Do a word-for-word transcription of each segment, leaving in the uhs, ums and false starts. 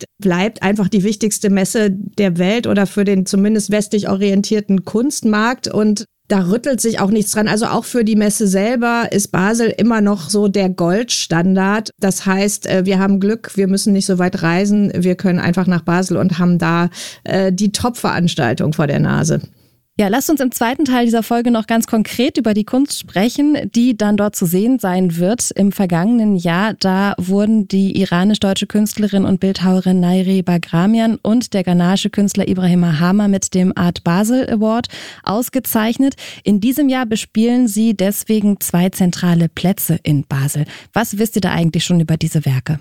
gesagt, bleibt einfach die wichtigste Messe der Welt oder für den zumindest westlich orientierten Kunstmarkt und da rüttelt sich auch nichts dran. Also auch für die Messe selber ist Basel immer noch so der Goldstandard. Das heißt, wir haben Glück, wir müssen nicht so weit reisen. Wir können einfach nach Basel und haben da äh, die Top-Veranstaltung vor der Nase. Ja, lasst uns im zweiten Teil dieser Folge noch ganz konkret über die Kunst sprechen, die dann dort zu sehen sein wird. Im vergangenen Jahr, da wurden die iranisch-deutsche Künstlerin und Bildhauerin Nairi Bagramian und der ghanaische Künstler Ibrahim Mahama mit dem Art Basel Award ausgezeichnet. In diesem Jahr bespielen sie deswegen zwei zentrale Plätze in Basel. Was wisst ihr da eigentlich schon über diese Werke?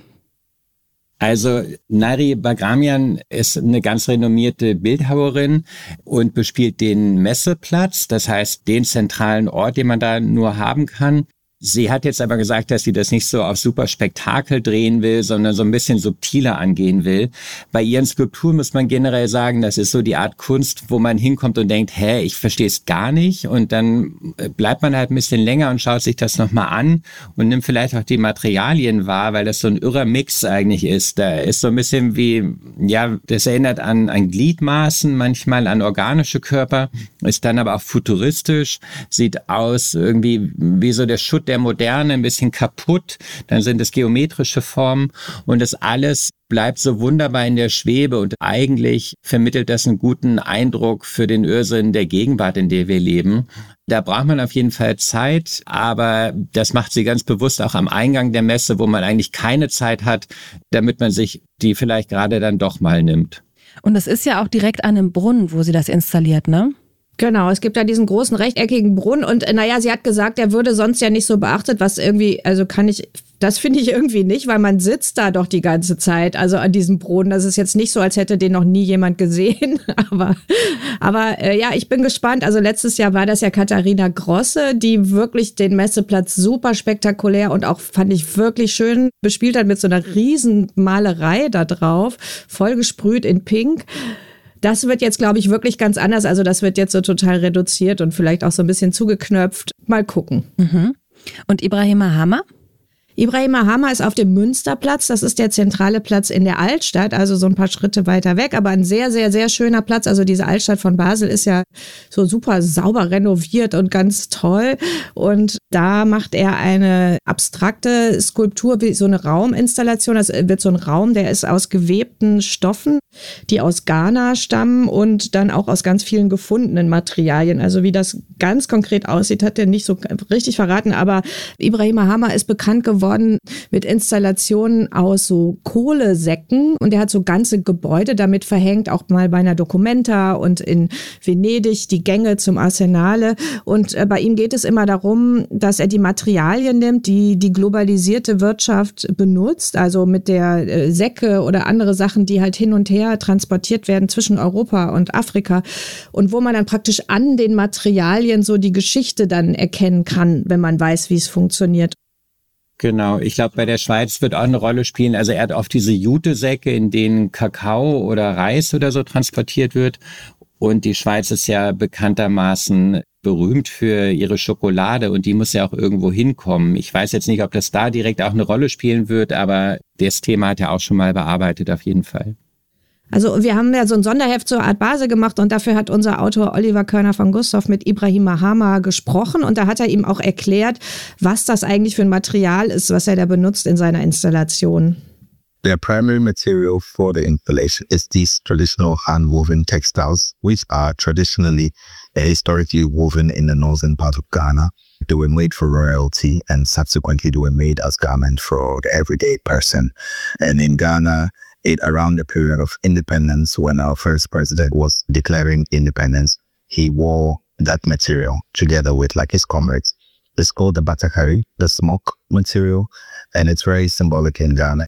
Also Nairi Bagramian ist eine ganz renommierte Bildhauerin und bespielt den Messeplatz, das heißt den zentralen Ort, den man da nur haben kann. Sie hat jetzt aber gesagt, dass sie das nicht so auf super Spektakel drehen will, sondern so ein bisschen subtiler angehen will. Bei ihren Skulpturen muss man generell sagen, das ist so die Art Kunst, wo man hinkommt und denkt, hä, ich verstehe es gar nicht. Und dann bleibt man halt ein bisschen länger und schaut sich das nochmal an und nimmt vielleicht auch die Materialien wahr, weil das so ein irrer Mix eigentlich ist. Da ist so ein bisschen wie, ja, das erinnert an, an Gliedmaßen, manchmal an organische Körper, ist dann aber auch futuristisch, sieht aus irgendwie wie so der Schutt der Moderne, ein bisschen kaputt, dann sind es geometrische Formen und das alles bleibt so wunderbar in der Schwebe und eigentlich vermittelt das einen guten Eindruck für den Irrsinn der Gegenwart, in der wir leben. Da braucht man auf jeden Fall Zeit, aber das macht sie ganz bewusst auch am Eingang der Messe, wo man eigentlich keine Zeit hat, damit man sich die vielleicht gerade dann doch mal nimmt. Und das ist ja auch direkt an einem Brunnen, wo sie das installiert, ne? Genau, es gibt da diesen großen rechteckigen Brunnen und naja, sie hat gesagt, der würde sonst ja nicht so beachtet, was irgendwie, also kann ich, das finde ich irgendwie nicht, weil man sitzt da doch die ganze Zeit, also an diesem Brunnen. Das ist jetzt nicht so, als hätte den noch nie jemand gesehen, aber, aber äh, ja, ich bin gespannt. Also letztes Jahr war das ja Katharina Grosse, die wirklich den Messeplatz super spektakulär und auch fand ich wirklich schön bespielt hat mit so einer riesen Malerei da drauf, voll gesprüht in Pink. Das wird jetzt, glaube ich, wirklich ganz anders. Also das wird jetzt so total reduziert und vielleicht auch so ein bisschen zugeknöpft. Mal gucken. Mhm. Und Ibrahim Mahama? Ibrahim Mahama ist auf dem Münsterplatz. Das ist der zentrale Platz in der Altstadt, also so ein paar Schritte weiter weg. Aber ein sehr, sehr, sehr schöner Platz. Also diese Altstadt von Basel ist ja so super sauber renoviert und ganz toll. Und da macht er eine abstrakte Skulptur, wie so eine Rauminstallation. Das wird so ein Raum, der ist aus gewebten Stoffen, die aus Ghana stammen und dann auch aus ganz vielen gefundenen Materialien. Also wie das ganz konkret aussieht, hat er nicht so richtig verraten. Aber Ibrahim Mahama ist bekannt geworden mit Installationen aus so Kohlesäcken und er hat so ganze Gebäude damit verhängt, auch mal bei einer Documenta und in Venedig die Gänge zum Arsenale. Und bei ihm geht es immer darum, dass er die Materialien nimmt, die die globalisierte Wirtschaft benutzt, also mit der Säcke oder andere Sachen, die halt hin und her transportiert werden zwischen Europa und Afrika und wo man dann praktisch an den Materialien so die Geschichte dann erkennen kann, wenn man weiß, wie es funktioniert. Genau, ich glaube, bei der Schweiz wird auch eine Rolle spielen. Also er hat oft diese Jutesäcke, in denen Kakao oder Reis oder so transportiert wird. Und die Schweiz ist ja bekanntermaßen berühmt für ihre Schokolade und die muss ja auch irgendwo hinkommen. Ich weiß jetzt nicht, ob das da direkt auch eine Rolle spielen wird, aber das Thema hat er auch schon mal bearbeitet, auf jeden Fall. Also wir haben ja so ein Sonderheft zur Art Basel gemacht und dafür hat unser Autor Oliver Körner von Gustav mit Ibrahim Mahama gesprochen und da hat er ihm auch erklärt, was das eigentlich für ein Material ist, was er da benutzt in seiner Installation. The primary material for the installation is these traditional hand-woven textiles, which are traditionally uh, historically woven in the northern part of Ghana. They were made for royalty and subsequently they were made as garments for the everyday person. And in Ghana, it around the period of independence, when our first president was declaring independence, he wore that material together with like his comrades. It's called the batakari, the smoke material, and it's very symbolic in Ghana.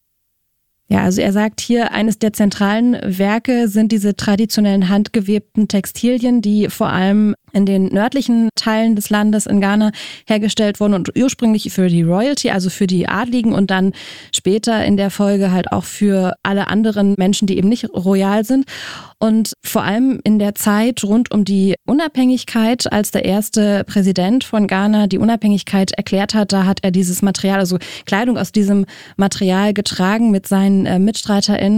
Ja, also er sagt hier, eines der zentralen Werke sind diese traditionellen handgewebten Textilien, die vor allem in den nördlichen Teilen des Landes in Ghana hergestellt wurden und ursprünglich für die Royalty, also für die Adligen und dann später in der Folge halt auch für alle anderen Menschen, die eben nicht royal sind. Und vor allem in der Zeit rund um die Unabhängigkeit, als der erste Präsident von Ghana die Unabhängigkeit erklärt hat, da hat er dieses Material, also Kleidung aus diesem Material getragen mit seinen äh, MitstreiterInnen.